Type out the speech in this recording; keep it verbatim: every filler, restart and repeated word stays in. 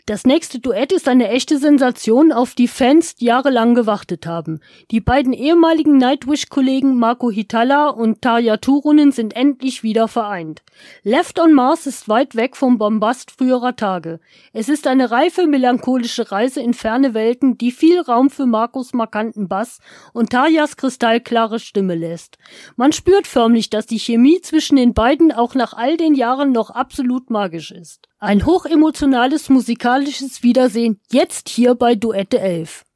Das nächste Duett ist eine echte Sensation, auf die Fans jahrelang gewartet haben. Die beiden ehemaligen Nightwish-Kollegen Marco Hietala und Tarja Turunen sind endlich wieder vereint. Left on Mars ist weit weg vom Bombast früherer Tage. Es ist eine reife, melancholische Reise in ferne Welten, die viel Raum für Marcos markanten Bass und Tarjas kristallklare Stimme lässt. Man spürt förmlich, dass die Chemie zwischen den beiden auch nach all den Jahren noch absolut magisch ist. Ein hochemotionales musikalisches Wiedersehen, jetzt hier bei Duette elf.